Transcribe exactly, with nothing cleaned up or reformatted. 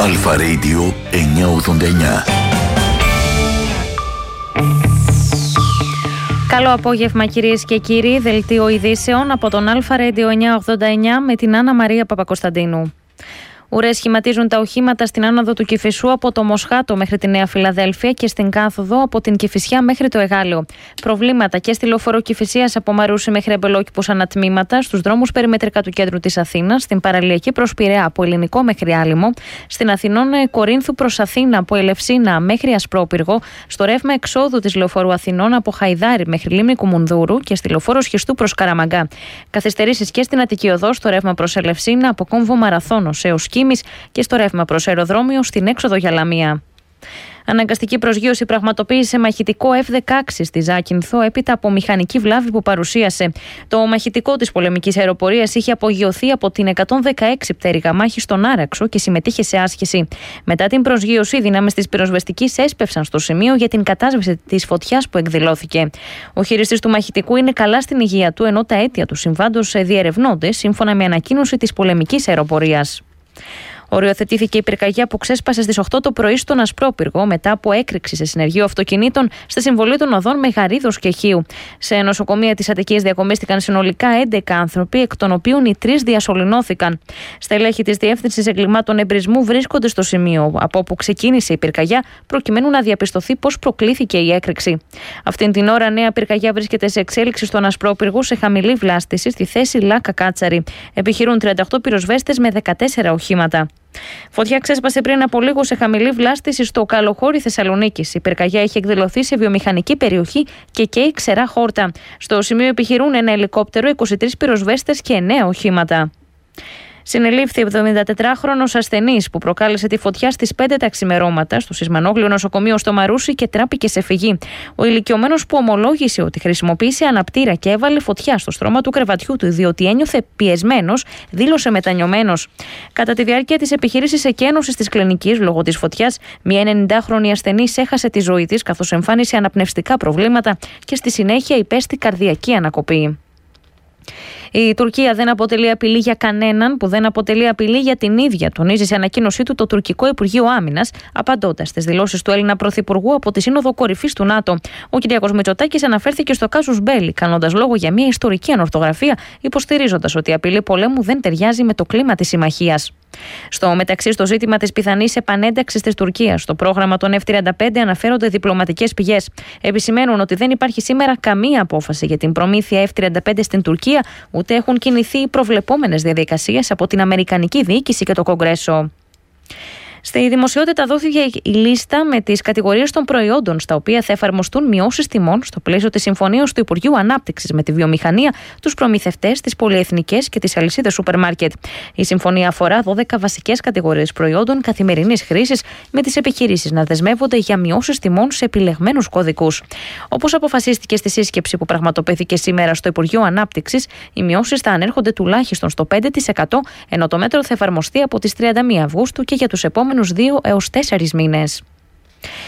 Αλφα Radio εννιακόσια ογδόντα εννιά. Καλό απόγευμα κυρίες και κύριοι, δελτίο ειδήσεων από τον Αλφα Radio εννιακόσια ογδόντα εννιά με την Άννα Μαρία Παπακοσταντίνου. Ουρές σχηματίζουν τα οχήματα στην άνοδο του Κηφισού από το Μοσχάτο μέχρι τη Νέα Φιλαδέλφεια και στην κάθοδο από την Κηφισιά μέχρι το Εγάλεο. Προβλήματα και στη λεωφορείο Κηφισίας από Μαρούσι μέχρι Αμπελόκηπους ανατμήματα, στους δρόμους περιμετρικά του κέντρου της Αθήνας, στην παραλιακή προς Πειραιά από Ελληνικό μέχρι Άλυμο, στην Αθηνών Κορίνθου προς Αθήνα από Ελευσίνα μέχρι Ασπρόπυργο, στο ρεύμα εξόδου της λεωφορείου Αθηνών από Χαϊδάρι μέχρι Λίμνη Κουμουνδούρου και στη λεωφόρο Σχιστού προς Καραμαγκά. Καθυστερήσεις και στην Αττική Οδό, στο ρεύμα προς Ελευσίνα από Κόμβο Μαραθώνος έως Κίμης και στο ρεύμα προς αεροδρόμιο στην έξοδο για Λαμία. Αναγκαστική προσγείωση πραγματοποίησε μαχητικό εφ δεκαέξι στη Ζάκυνθο έπειτα από μηχανική βλάβη που παρουσίασε. Το μαχητικό της πολεμικής αεροπορίας είχε απογειωθεί από την εκατόν δεκαέξι πτέρυγα μάχη στον Άραξο και συμμετείχε σε άσκηση. Μετά την προσγείωση, οι δυνάμεις της πυροσβεστικής έσπευσαν στο σημείο για την κατάσβεση της φωτιάς που εκδηλώθηκε. Ο χειριστής του μαχητικού είναι καλά στην υγεία του, ενώ τα αίτια του συμβάντος διερευνώνται σύμφωνα με ανακοίνωση της πολεμικής αεροπορίας. Οριοθετήθηκε η πυρκαγιά που ξέσπασε στις οκτώ το πρωί στον Ασπρόπυργο μετά από έκρηξη σε συνεργείο αυτοκινήτων στη συμβολή των οδών Μεγαρίδος και Χίου. Σε νοσοκομεία της Αττικής διακομίστηκαν συνολικά έντεκα άνθρωποι, εκ των οποίων οι τρεις διασωληνώθηκαν. Στελέχη της Διεύθυνσης Εγκλημάτων Εμπρισμού βρίσκονται στο σημείο από όπου ξεκίνησε η πυρκαγιά, προκειμένου να διαπιστωθεί πώς προκλήθηκε η έκρηξη. Αυτήν την ώρα, νέα πυρκαγιά βρίσκεται σε εξέλιξη στον Ασπρόπυργο σε χαμηλή βλάστηση στη θέση Λάκα Κάτσαρη. Επιχειρούν τριάντα οκτώ πυροσβέστες με δεκατέσσερα οχήματα. Φωτιά ξέσπασε πριν από λίγο σε χαμηλή βλάστηση στο Καλοχώρι Θεσσαλονίκης. Η πυρκαγιά έχει εκδηλωθεί σε βιομηχανική περιοχή και καίει ξερά χόρτα. Στο σημείο επιχειρούν ένα ελικόπτερο, είκοσι τρεις πυροσβέστες και εννέα οχήματα. Συνελήφθη εβδομηντατετράχρονος ασθενής που προκάλεσε τη φωτιά στις πέντε τα ξημερώματα στο Σισμανόγλιο νοσοκομείο στο Μαρούσι και τράπηκε σε φυγή. Ο ηλικιωμένος που ομολόγησε ότι χρησιμοποίησε αναπτήρα και έβαλε φωτιά στο στρώμα του κρεβατιού του διότι ένιωθε πιεσμένος, δήλωσε μετανιωμένος. Κατά τη διάρκεια της επιχείρησης εκένωσης της κλινικής λόγω της φωτιάς, μια ενενηντάχρονη ασθενής έχασε τη ζωή της καθώς εμφάνισε αναπνευστικά προβλήματα και στη συνέχεια υπέστη καρδιακή ανακοπή. Η Τουρκία δεν αποτελεί απειλή για κανέναν που δεν αποτελεί απειλή για την ίδια, τονίζει σε ανακοίνωσή του το τουρκικό Υπουργείο Άμυνας, απαντώντας στις δηλώσεις του Έλληνα Πρωθυπουργού από τη Σύνοδο Κορυφής του ΝΑΤΟ. Ο Κυριάκος Μητσοτάκης αναφέρθηκε στο κάσους Μπέλι, κάνοντας λόγο για μια ιστορική ανορθογραφία, υποστηρίζοντας ότι η απειλή πολέμου δεν ταιριάζει με το κλίμα της συμμαχίας. Στο μεταξύ, στο ζήτημα της πιθανής επανένταξης της Τουρκίας στο πρόγραμμα των εφ τριάντα πέντε αναφέρονται διπλωματικές πηγές. Επισημαίνουν ότι δεν υπάρχει σήμερα καμία απόφαση για την προμήθεια εφ τριάντα πέντε στην Τουρκία, ούτε έχουν κινηθεί οι προβλεπόμενες διαδικασίες από την Αμερικανική διοίκηση και το Κογκρέσο. Στη δημοσιότητα δόθηκε η λίστα με τις κατηγορίες των προϊόντων στα οποία θα εφαρμοστούν μειώσεις τιμών στο πλαίσιο της συμφωνίας του Υπουργείου Ανάπτυξης με τη βιομηχανία, τους προμηθευτές, τις πολυεθνικές και τις αλυσίδες σούπερ μάρκετ. Η συμφωνία αφορά δώδεκα βασικές κατηγορίες προϊόντων καθημερινής χρήσης, με τις επιχειρήσεις να δεσμεύονται για μειώσεις τιμών σε επιλεγμένους κωδικούς. Όπως αποφασίστηκε στη σύσκεψη που πραγματοποιήθηκε σήμερα στο Υπουργείο Ανάπτυξης, οι μειώσεις θα ανέρχονται τουλάχιστον στο πέντε τοις εκατό, ενώ το μέτρο θα εφαρμοστεί από τις τριάντα μία Αυγούστου και για τους επόμενους δύο έως τέσσερις μήνες.